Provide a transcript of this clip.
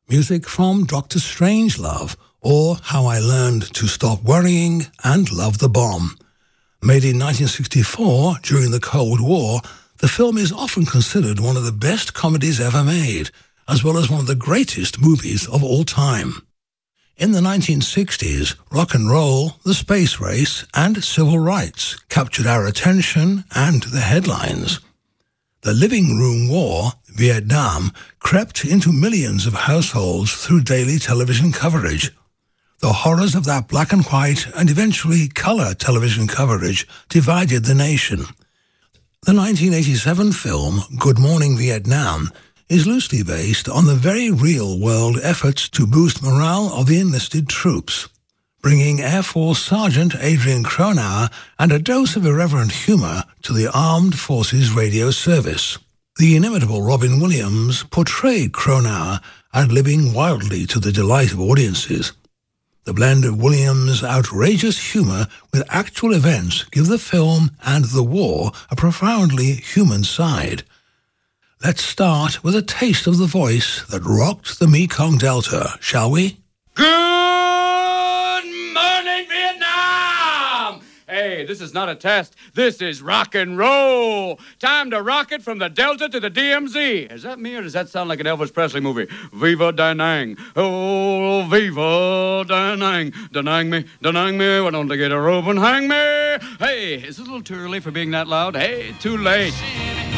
Music from Dr. Strangelove, or How I Learned to Stop Worrying and Love the Bomb. Made in 1964 during the Cold War, the film is often considered one of the best comedies ever made, as well as one of the greatest movies of all time. In the 1960s, rock and roll, the space race, and civil rights captured our attention and the headlines. The living room war, Vietnam, crept into millions of households through daily television coverage. The horrors of that black and white and eventually color television coverage divided the nation. The 1987 film Good Morning Vietnam is loosely based on the very real-world efforts to boost morale of the enlisted troops, bringing Air Force Sergeant Adrian Cronauer and a dose of irreverent humor to the Armed Forces radio service. The inimitable Robin Williams portrayed Cronauer, ad-libbing wildly to the delight of audiences. The blend of Williams' outrageous humor with actual events give the film and the war a profoundly human side. Let's start with a taste of the voice that rocked the Mekong Delta, shall we? Good morning, Vietnam! Hey, this is not a test. This is rock and roll. Time to rock it from the Delta to the DMZ. Is that me or does that sound like an Elvis Presley movie? Viva Da Nang. Oh, Viva Da Nang. Da Nang me, why don't they get a rope and hang me? Hey, is it a little too early for being that loud? Hey, too late.